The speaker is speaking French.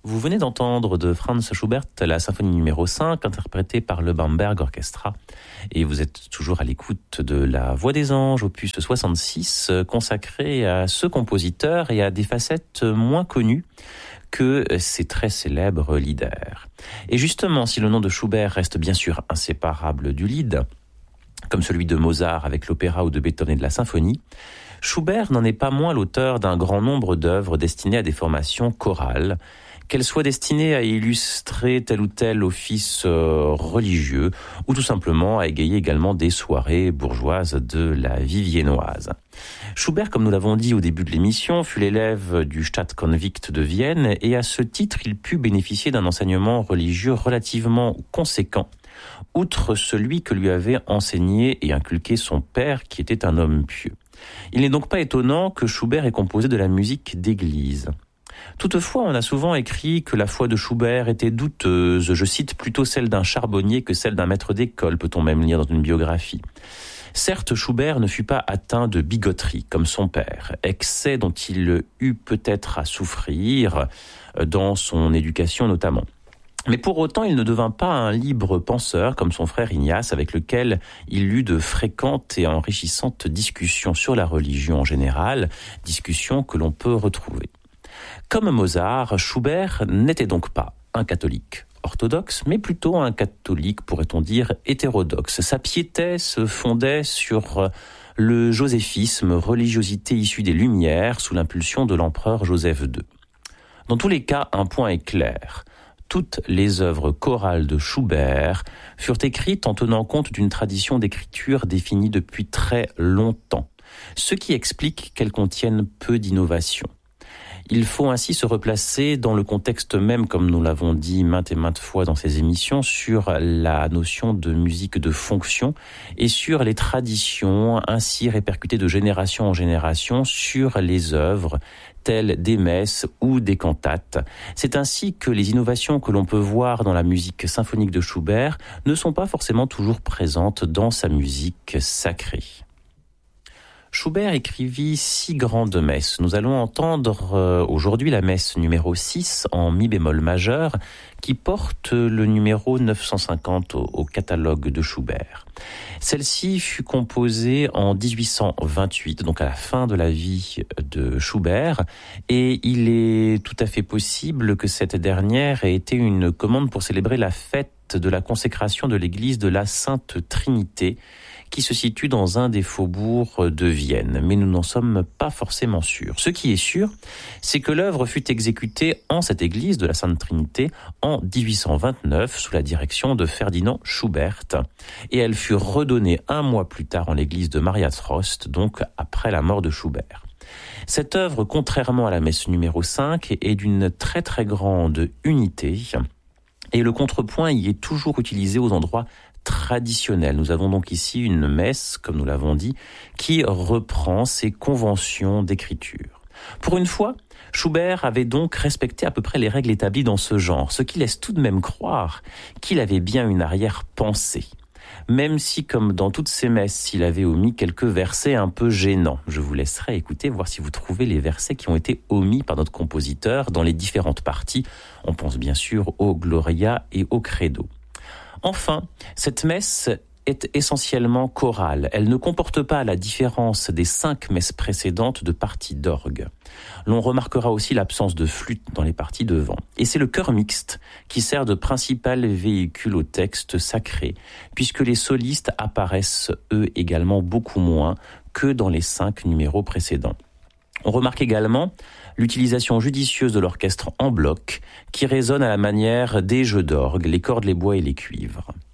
Vous venez d'entendre de Franz Schubert la symphonie numéro 5, interprétée par le Bamberg Orchestra. Et vous êtes toujours à l'écoute de La Voix des Anges, opus 66, consacré à ce compositeur et à des facettes moins connues que ses très célèbres lieder. Et justement, si le nom de Schubert reste bien sûr inséparable du lied, comme celui de Mozart avec l'opéra ou de Beethoven et de la symphonie, Schubert n'en est pas moins l'auteur d'un grand nombre d'œuvres destinées à des formations chorales, qu'elles soient destinées à illustrer tel ou tel office religieux, ou tout simplement à égayer également des soirées bourgeoises de la vie viennoise. Schubert, comme nous l'avons dit au début de l'émission, fut l'élève du Stadtkonvikt de Vienne, et à ce titre, il put bénéficier d'un enseignement religieux relativement conséquent, outre celui que lui avait enseigné et inculqué son père, qui était un homme pieux. Il n'est donc pas étonnant que Schubert ait composé de la musique d'église. Toutefois, on a souvent écrit que la foi de Schubert était douteuse, je cite, plutôt celle d'un charbonnier que celle d'un maître d'école, peut-on même lire dans une biographie. Certes, Schubert ne fut pas atteint de bigoterie, comme son père, excès dont il eut peut-être à souffrir dans son éducation notamment. Mais pour autant, il ne devint pas un libre penseur comme son frère Ignace, avec lequel il eut de fréquentes et enrichissantes discussions sur la religion en général, discussions que l'on peut retrouver. Comme Mozart, Schubert n'était donc pas un catholique orthodoxe, mais plutôt un catholique, pourrait-on dire, hétérodoxe. Sa piété se fondait sur le joséphisme, religiosité issue des Lumières, sous l'impulsion de l'empereur Joseph II. Dans tous les cas, un point est clair. Toutes les œuvres chorales de Schubert furent écrites en tenant compte d'une tradition d'écriture définie depuis très longtemps, ce qui explique qu'elles contiennent peu d'innovation. Il faut ainsi se replacer dans le contexte même, comme nous l'avons dit maintes et maintes fois dans ces émissions, sur la notion de musique de fonction et sur les traditions ainsi répercutées de génération en génération sur les œuvres telles des messes ou des cantates. C'est ainsi que les innovations que l'on peut voir dans la musique symphonique de Schubert ne sont pas forcément toujours présentes dans sa musique sacrée. Schubert écrivit 6 grandes messes. Nous allons entendre aujourd'hui la messe numéro 6 en mi bémol majeur qui porte le numéro 950 au catalogue de Schubert. Celle-ci fut composée en 1828, donc à la fin de la vie de Schubert, et il est tout à fait possible que cette dernière ait été une commande pour célébrer la fête de la consécration de l'église de la Sainte Trinité, qui se situe dans un des faubourgs de Vienne, mais nous n'en sommes pas forcément sûrs. Ce qui est sûr, c'est que l'œuvre fut exécutée en cette église de la Sainte Trinité en 1829 sous la direction de Ferdinand Schubert, et elle fut redonnée 1 mois plus tard en l'église de Mariafrost, donc après la mort de Schubert. Cette œuvre, contrairement à la messe numéro 5, est d'une très très grande unité, et le contrepoint y est toujours utilisé aux endroits traditionnel. Nous avons donc ici une messe, comme nous l'avons dit, qui reprend ses conventions d'écriture. Pour une fois, Schubert avait donc respecté à peu près les règles établies dans ce genre, ce qui laisse tout de même croire qu'il avait bien une arrière-pensée. Même si, comme dans toutes ses messes, il avait omis quelques versets un peu gênants. Je vous laisserai écouter, voir si vous trouvez les versets qui ont été omis par notre compositeur dans les différentes parties. On pense bien sûr au Gloria et au Credo. Enfin, cette messe est essentiellement chorale. Elle ne comporte pas, à la différence des 5 messes précédentes, de parties d'orgue. L'on remarquera aussi l'absence de flûte dans les parties devant. Et c'est le chœur mixte qui sert de principal véhicule au texte sacré, puisque les solistes apparaissent eux également beaucoup moins que dans les 5 numéros précédents. On remarque également l'utilisation judicieuse de l'orchestre en bloc qui résonne à la manière des jeux d'orgue, les cordes, les bois et les cuivres.